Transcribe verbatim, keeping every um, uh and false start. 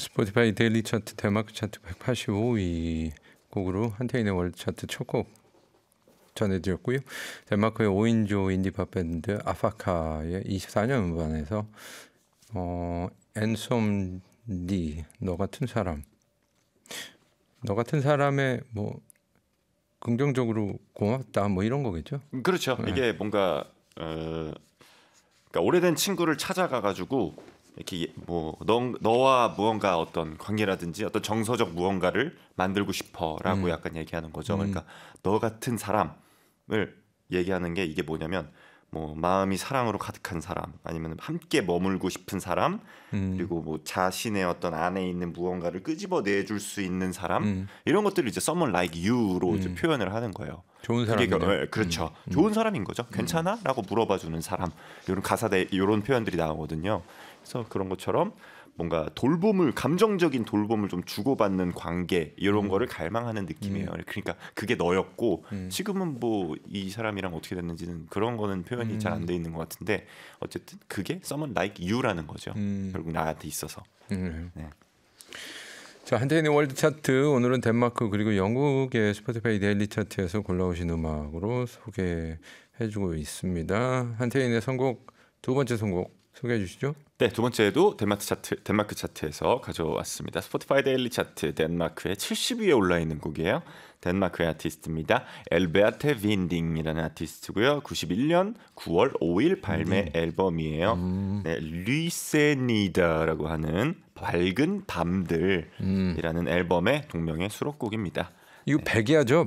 스포티파이 데일리 차트 덴마크 차트 백팔십오 위 곡으로 한태인의 월드 차트 첫 곡 전해드렸고요. 덴마크의 오 인조 인디팝 밴드 아파카의 이십사 년 음반에서 어, 앤솜디 너 같은 사람 너 같은 사람의 뭐 긍정적으로 고맙다 뭐 이런 거겠죠? 그렇죠. 네. 이게 뭔가 어, 그러니까 오래된 친구를 찾아가가지고 이렇게 뭐 너, 너와 무언가 어떤 관계라든지 어떤 정서적 무언가를 만들고 싶어라고 음. 약간 얘기하는 거죠. 음. 그러니까 너 같은 사람을 얘기하는 게 이게 뭐냐면 뭐 마음이 사랑으로 가득한 사람 아니면 함께 머물고 싶은 사람 음. 그리고 뭐 자신의 어떤 안에 있는 무언가를 끄집어내줄 수 있는 사람 음. 이런 것들을 이제 someone like you로 이제 음. 표현을 하는 거예요. 좋은 그게 사람이네. 그- 예, 그렇죠. 음. 좋은 사람인 거죠. 괜찮아?라고 물어봐주는 사람 이런 가사대 이런 표현들이 나오거든요. 그래서 그런 것처럼 뭔가 돌봄을 감정적인 돌봄을 좀 주고받는 관계 이런 음. 거를 갈망하는 느낌이에요. 그러니까 그게 너였고 음. 지금은 뭐 이 사람이랑 어떻게 됐는지는 그런 거는 표현이 음. 잘 안 돼 있는 것 같은데 어쨌든 그게 someone like you라는 거죠. 음. 결국 나한테 있어서. 음. 네. 자, 한태인의 월드 차트 오늘은 덴마크 그리고 영국의 스포티파이 데일리 차트에서 골라오신 음악으로 소개해주고 있습니다. 한태인의 선곡 두 번째 선곡 소개해 주시죠. 네, 두 번째도 덴마크 차트 덴마크 차트에서 가져왔습니다. 스포티파이 데일리 차트 덴마크의 칠십 위에 올라 있는 곡이에요. 덴마크의 아티스트입니다. 엘베아테 빈딩이라는 아티스트고요. 구십일 년 구월 오일 발매 앨범이에요. 음. 네, 리세니다라고 하는 밝은 밤들이라는 음. 앨범의 동명의 수록곡입니다. 이거 백이야죠?